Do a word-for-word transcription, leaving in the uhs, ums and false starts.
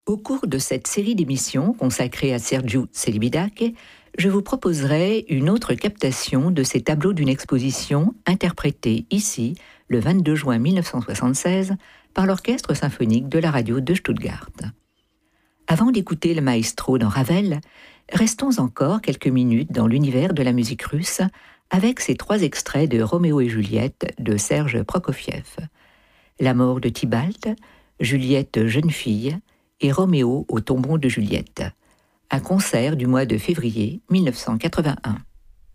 Au cours de cette série d'émissions consacrée à Sergiu Celibidache, je vous proposerai une autre captation de ces tableaux d'une exposition interprétée ici, le vingt-deux juin mille neuf cent soixante-seize, par l'Orchestre symphonique de la radio de Stuttgart. Avant d'écouter le maestro dans Ravel, restons encore quelques minutes dans l'univers de la musique russe avec ces trois extraits de Roméo et Juliette de Serge Prokofiev. La mort de Tybalt, Juliette jeune fille et Roméo au tombeau de Juliette. Un concert du mois de février mille neuf cent quatre-vingt-un.